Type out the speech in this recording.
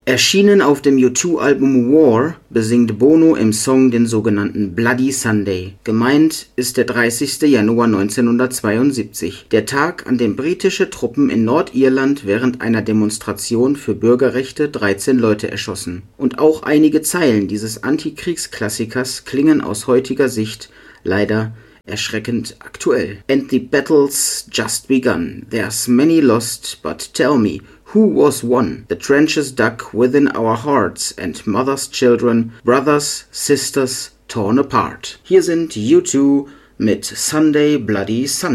Erschienen auf dem U2-Album War besingt Bono im Song den sogenannten Bloody Sunday. Gemeint ist der 30. Januar 1972, der Tag, an dem britische Truppen in Nordirland während einer Demonstration für Bürgerrechte 13 Leute erschossen. Und auch einige Zeilen dieses Antikriegsklassikers klingen aus heutiger Sicht leider erschreckend aktuell. And the battle's just begun. There's many lost, but tell me, who was won? The trenches dug within our hearts and mothers, children, brothers, sisters torn apart. Hier sind U2 mit Sunday Bloody Sunday.